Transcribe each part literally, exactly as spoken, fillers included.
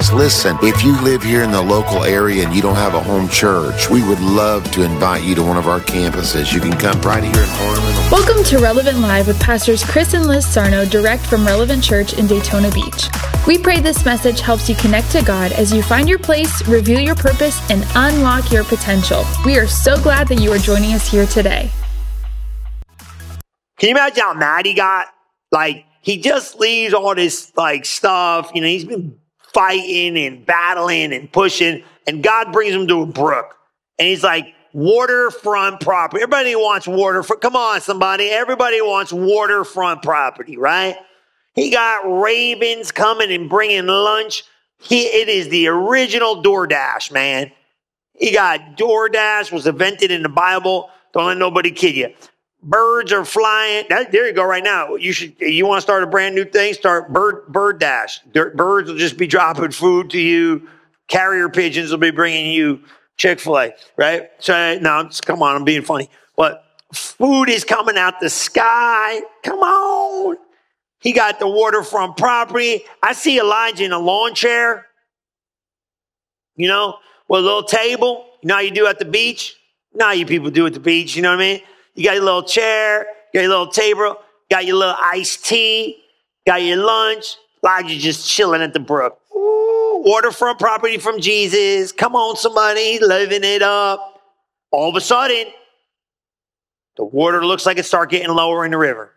campus. Listen, if you live here in the local area and you don't have a home church, we would love to invite you to one of our campuses. You can come right here in Ornament. Welcome to Relevant Live with Pastors Chris and Liz Sarno, direct from Relevant Church in Daytona Beach. We pray this message helps you connect to God as you find your place, reveal your purpose, and unlock your potential. We are so glad that you are joining us here today. Can you imagine how mad he got? Like, he just leaves all this, like, stuff. You know, he's been fighting and battling and pushing, and God brings him to a brook. And he's like, waterfront property. Everybody wants waterfront. Come on, somebody. Everybody wants waterfront property, right? He got ravens coming and bringing lunch. He, it is the original DoorDash, man. He got DoorDash, was invented in the Bible. Don't let nobody kid you. Birds are flying. That, there you go right now. You should. You want to start a brand new thing? Start Bird Bird Dash. Birds will just be dropping food to you. Carrier pigeons will be bringing you Chick-fil-A, right? So no, come on, I'm being funny. But food is coming out the sky. Come on. He got the waterfront property. I see Elijah in a lawn chair. You know, with a little table. You know how you do at the beach? You know how you people do at the beach. You know what I mean? You got your little chair, got your little table, got your little iced tea, got your lunch. Elijah just chilling at the brook. Ooh, waterfront property from Jesus. Come on, somebody, living it up. All of a sudden, the water looks like it starts getting lower in the river.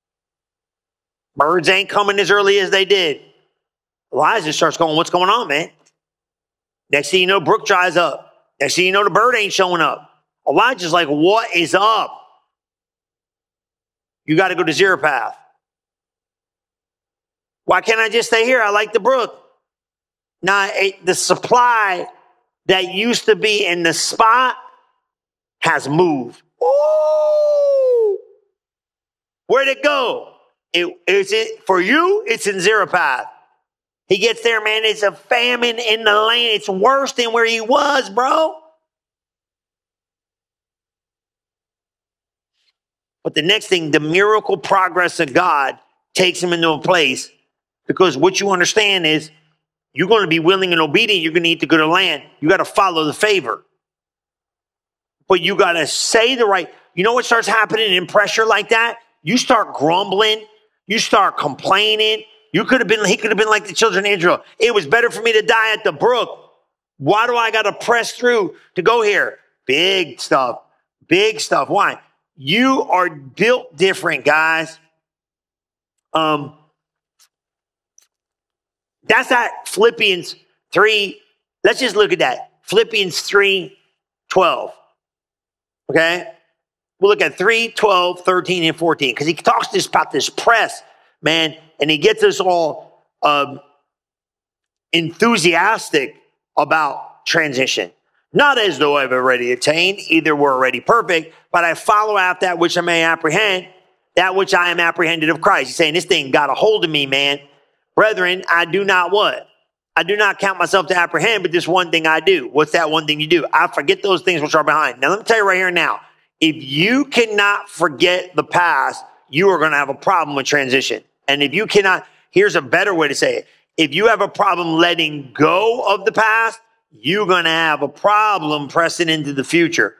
Birds ain't coming as early as they did. Elijah starts going, what's going on, man? Next thing you know, brook dries up. Next thing you know, the bird ain't showing up. Elijah's like, what is up? You got to go to Zarephath. Why can't I just stay here? I like the brook. Now, it, the supply that used to be in the spot has moved. Ooh! Where'd it go? It, is it for you? It's in Zarephath. He gets there, man. It's a famine in the land. It's worse than where he was, bro. But the next thing, the miracle progress of God takes him into a place, because what you understand is you're going to be willing and obedient. You're going to eat the good of the land. You got to follow the favor. But you got to say the right. You know what starts happening in pressure like that? You start grumbling. You start complaining. You could have been, he could have been like the children of Israel. It was better for me to die at the brook. Why do I got to press through to go here? Big stuff. Big stuff. Why? You are built different, guys. Um, that's that Philippians three. Let's just look at that. Philippians three twelve. Okay? We'll look at three, twelve, thirteen, and fourteen. Because he talks this about this press, man. And he gets us all um, enthusiastic about transition. Not as though I've already attained, either we're already perfect, but I follow out that which I may apprehend, that which I am apprehended of Christ. He's saying this thing got a hold of me, man. Brethren, I do not what? I do not count myself to apprehend, but this one thing I do. What's that one thing you do? I forget those things which are behind. Now, let me tell you right here and now, if you cannot forget the past, you are going to have a problem with transition. And if you cannot, here's a better way to say it. If you have a problem letting go of the past, you're going to have a problem pressing into the future.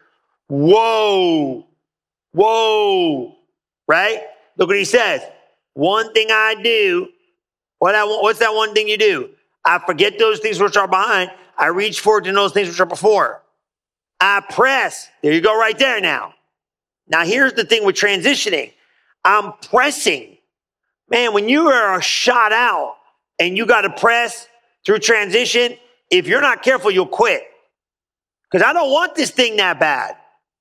Whoa. Whoa. Right? Look what he says. One thing I do. What I, what's that one thing you do? I forget those things which are behind. I reach forward to those things which are before. I press. There you go right there now. Now here's the thing with transitioning. I'm pressing. Man, when you are shot out and you got to press through transition, if you're not careful, you'll quit. Because I don't want this thing that bad.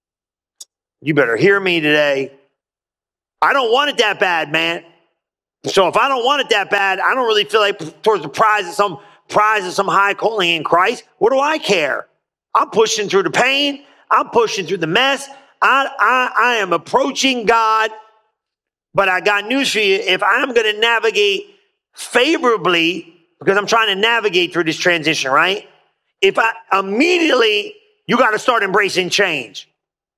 You better hear me today. I don't want it that bad, man. So if I don't want it that bad, I don't really feel like towards the prize of some prize of some high calling in Christ. What do I care? I'm pushing through the pain. I'm pushing through the mess. I, I, I am approaching God. But I got news for you. If I'm going to navigate favorably, because I'm trying to navigate through this transition, right? If I immediately, you got to start embracing change.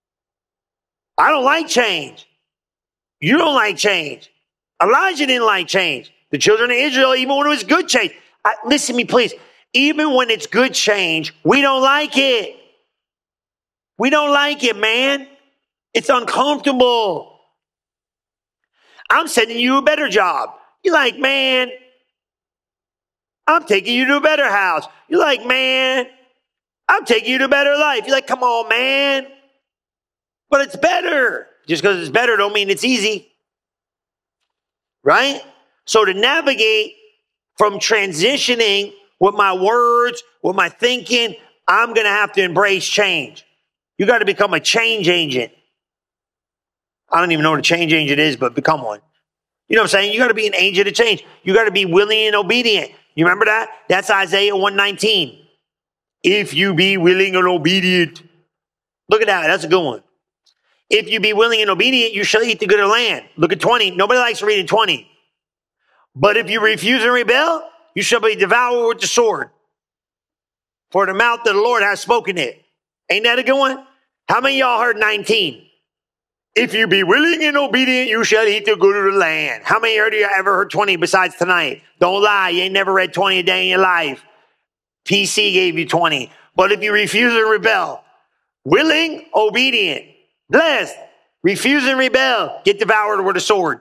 I don't like change. You don't like change. Elijah didn't like change. The children of Israel, even when it was good change. I, listen to me, please. even when it's good change, we don't like it. We don't like it, man. It's uncomfortable. I'm sending you a better job. You're like, man, I'm taking you to a better house. You're like, man, I'm taking you to a better life. You're like, come on, man. But it's better. Just because it's better don't mean it's easy. Right? So to navigate from transitioning with my words, with my thinking, I'm going to have to embrace change. You got to become a change agent. I don't even know what a change agent is, but become one. You know what I'm saying? You got to be an agent of change. You got to be willing and obedient. You remember that? That's Isaiah one nineteen. If you be willing and obedient. Look at that. That's a good one. If you be willing and obedient, you shall eat the good of the land. Look at twenty. Nobody likes reading twenty. But if you refuse and rebel, you shall be devoured with the sword. For the mouth of the Lord has spoken it. Ain't that a good one? How many of y'all heard nineteen? If you be willing and obedient, you shall eat the good of the land. How many of you ever heard twenty besides tonight? Don't lie. You ain't never read twenty a day in your life. P C gave you twenty. But if you refuse and rebel, willing, obedient, blessed, refuse and rebel, get devoured with a sword.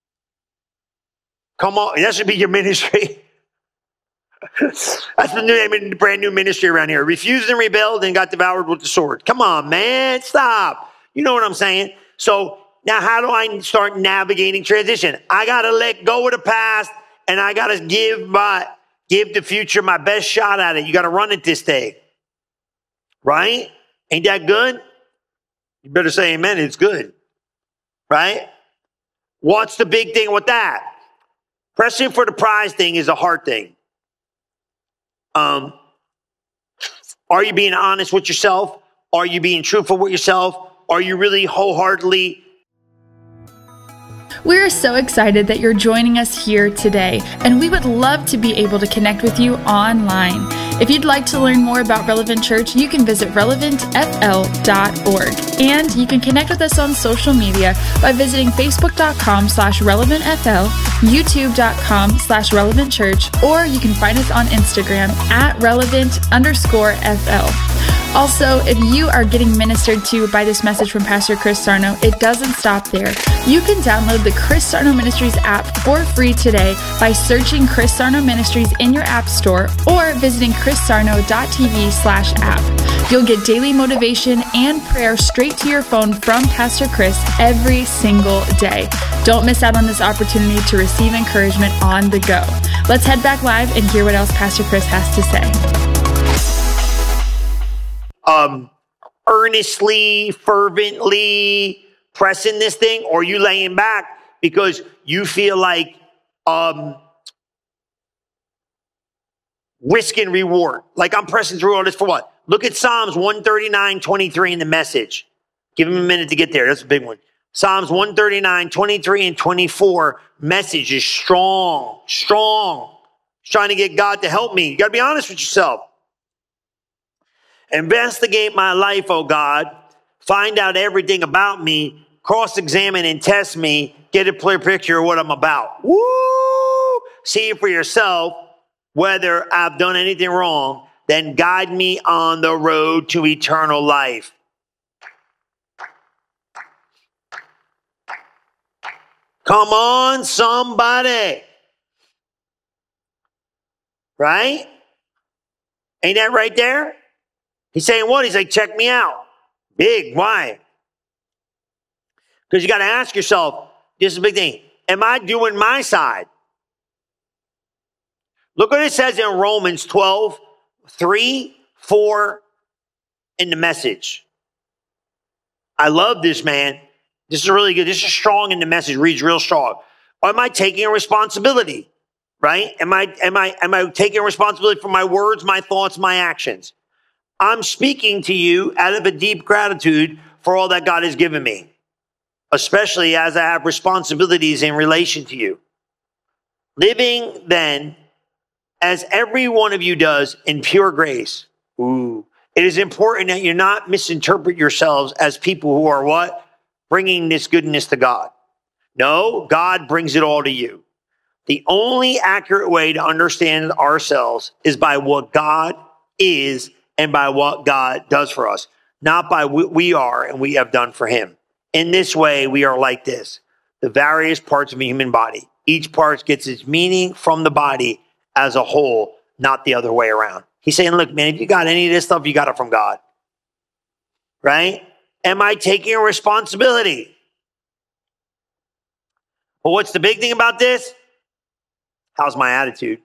Come on. That should be your ministry. That's the new, brand new ministry around here. Refused and rebelled and got devoured with the sword. Come on, man. Stop. You know what I'm saying? So now how do I start navigating transition? I got to let go of the past and I got to give my, give the future my best shot at it. You got to run it this day. Right? Ain't that good? You better say amen. It's good. Right? What's the big thing with that? Pressing for the prize thing is a hard thing. Um, are you being honest with yourself? Are you being truthful with yourself? Are you really wholeheartedly? We are so excited that you're joining us here today, and we would love to be able to connect with you online. If you'd like to learn more about Relevant Church, you can visit relevant f l dot org, and you can connect with us on social media by visiting facebook.com slash relevantfl, youtube.com slash relevantchurch, or you can find us on Instagram at relevant underscore fl. Also, if you are getting ministered to by this message from Pastor Chris Sarno, it doesn't stop there. You can download the Chris Sarno Ministries app for free today by searching Chris Sarno Ministries in your app store or visiting chrissarno.tv slash app. You'll get daily motivation and prayer straight to your phone from Pastor Chris every single day. Don't miss out on this opportunity to receive encouragement on the go. Let's head back live and hear what else Pastor Chris has to say. Um, earnestly, fervently pressing this thing, or you laying back because you feel like um, risk and reward. Like I'm pressing through all this for what? Look at Psalms one thirty-nine, twenty-three in the Message. Give him a minute to get there. That's a big one. Psalms one thirty-nine, twenty-three and twenty-four Message is strong, strong. It's trying to get God to help me. You got to be honest with yourself. Investigate my life, oh God. Find out everything about me. Cross-examine and test me. Get a clear picture of what I'm about. Woo! See for yourself whether I've done anything wrong. Then guide me on the road to eternal life. Come on, somebody. Right? Ain't that right there? He's saying what? He's like, check me out. Big. Why? Because you got to ask yourself, this is a big thing. Am I doing my side? Look what it says in Romans twelve, three, four in the Message. I love this, man. This is really good. This is strong in the Message. Reads real strong. Am I taking a responsibility? Right? Am I, am I, am I taking responsibility for my words, my thoughts, my actions? I'm speaking to you out of a deep gratitude for all that God has given me, especially as I have responsibilities in relation to you. Living then, as every one of you does, in pure grace. Ooh. It is important that you not misinterpret yourselves as people who are what? Bringing this goodness to God. No, God brings it all to you. The only accurate way to understand ourselves is by what God is and by what God does for us, not by what we are and we have done for him. In this way, we are like this: the various parts of a human body. Each part gets its meaning from the body as a whole, not the other way around. He's saying, look, man, if you got any of this stuff, you got it from God. Right? Am I taking responsibility? But what's the big thing about this? How's my attitude?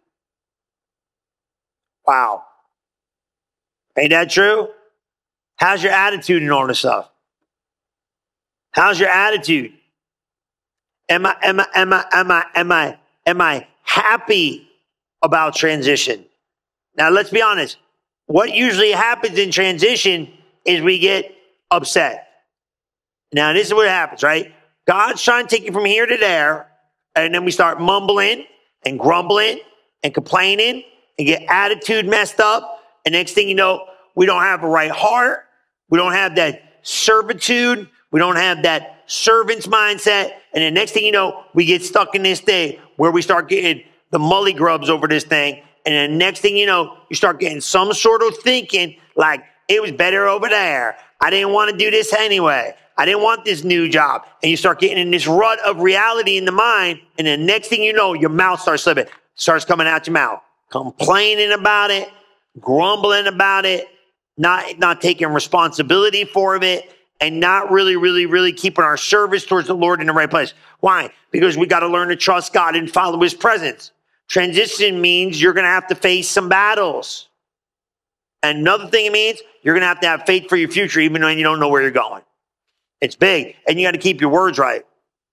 Wow. Ain't that true? How's your attitude in all this stuff? How's your attitude? Am I, am I, am I, am I, am I, am I happy about transition? Now, let's be honest. What usually happens in transition is we get upset. Now, this is what happens, right? God's trying to take you from here to there, and then we start mumbling and grumbling and complaining and get attitude messed up. And next thing you know, we don't have the right heart. We don't have that servitude. We don't have that servant's mindset. And then next thing you know, we get stuck in this thing where we start getting the mully grubs over this thing. And then next thing you know, you start getting some sort of thinking like, it was better over there. I didn't want to do this anyway. I didn't want this new job. And you start getting in this rut of reality in the mind. And then next thing you know, your mouth starts slipping, starts coming out your mouth, complaining about it, grumbling about it, not, not taking responsibility for it, and not really, really, really keeping our service towards the Lord in the right place. Why? Because we got to learn to trust God and follow his presence. Transition means you're going to have to face some battles. And another thing it means, you're going to have to have faith for your future, even when you don't know where you're going. It's big. And you got to keep your words right.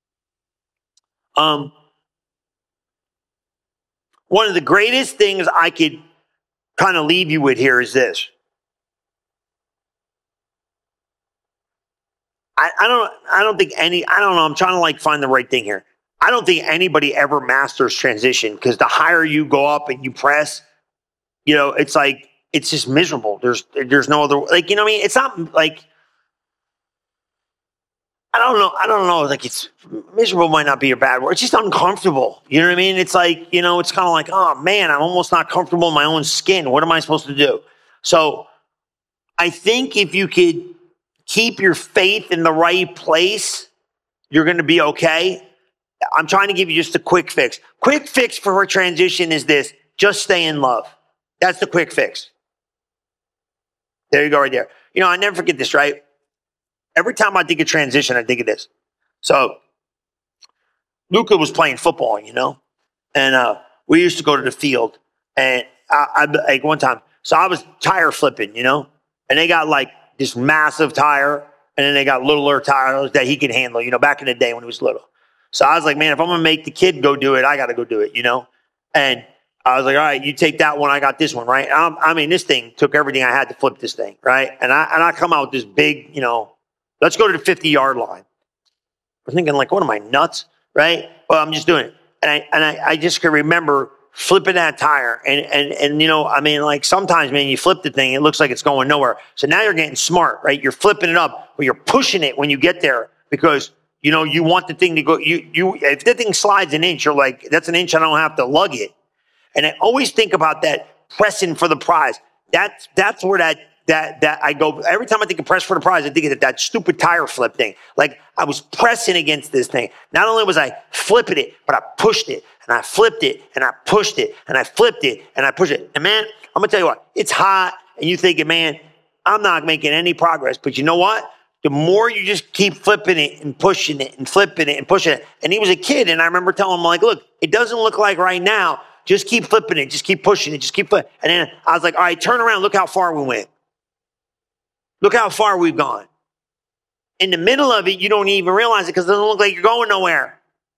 Um, one of the greatest things I could kind of leave you with here is this. I, I don't I don't think any, I don't know, I'm trying to like find the right thing here. I don't think anybody ever masters transition, because the higher you go up and you press, you know, it's like, it's just miserable. There's, there's no other, like, you know what I mean? It's not like, I don't know. I don't know. Like, it's miserable might not be a bad word. It's just uncomfortable. You know what I mean? It's like, you know, it's kind of like, oh man, I'm almost not comfortable in my own skin. What am I supposed to do? So I think if you could keep your faith in the right place, you're going to be okay. I'm trying to give you just a quick fix. Quick fix for a transition is this: just stay in love. That's the quick fix. There you go right there. You know, I never forget this, right? Every time I think of transition, I think of this. So Luca was playing football, you know, and uh, we used to go to the field, and I, I like one time, so I was tire flipping, you know, and they got like this massive tire, and then they got littler tires that he could handle, you know, back in the day when he was little. So I was like, man, if I'm going to make the kid go do it, I got to go do it, you know? And I was like, all right, you take that one, I got this one, right? I'm, I mean, this thing took everything I had to flip this thing, right? And I and I come out with this big, you know, let's go to the fifty-yard line. I'm thinking like, what am I, nuts, right? Well, I'm just doing it. And I and I, I just can remember flipping that tire. And, and, and, you know, I mean, like sometimes, man, you flip the thing, it looks like it's going nowhere. So now you're getting smart, right? You're flipping it up, but you're pushing it when you get there because, you know, you want the thing to go, you, you, if the thing slides an inch, you're like, that's an inch, I don't have to lug it. And I always think about that pressing for the prize. That's, that's where that, that, that I go, every time I think of press for the prize, I think of that, that stupid tire flip thing. Like I was pressing against this thing. Not only was I flipping it, but I pushed it and I flipped it and I pushed it and I flipped it and I pushed it. And man, I'm going to tell you what, it's hot and you thinking, man, I'm not making any progress, but you know what? The more you just keep flipping it and pushing it and flipping it and pushing it. And he was a kid. And I remember telling him, like, look, it doesn't look like right now. Just keep flipping it. Just keep pushing it. Just keep flipping. And then I was like, all right, turn around. Look how far we went. Look how far we've gone. In the middle of it, you don't even realize it because it doesn't look like you're going nowhere.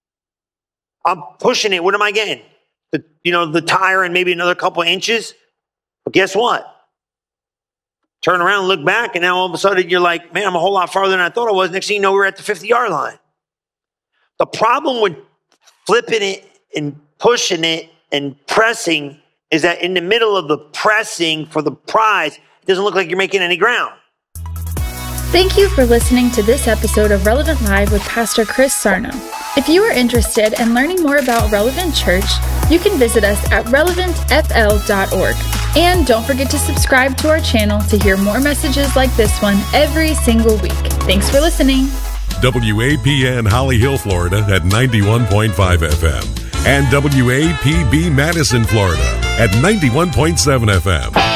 I'm pushing it. What am I getting? The, you know, the tire and maybe another couple of inches. But guess what? Turn around and look back, and now all of a sudden you're like, man, I'm a whole lot farther than I thought I was. Next thing you know, we're at the fifty-yard line. The problem with flipping it and pushing it and pressing is that in the middle of the pressing for the prize, it doesn't look like you're making any ground. Thank you for listening to this episode of Relevant Live with Pastor Chris Sarno. If you are interested in learning more about Relevant Church, you can visit us at relevant f l dot org. And don't forget to subscribe to our channel to hear more messages like this one every single week. Thanks for listening. W A P N Holly Hill, Florida at ninety-one point five F M and W A P B Madison, Florida at ninety-one point seven F M.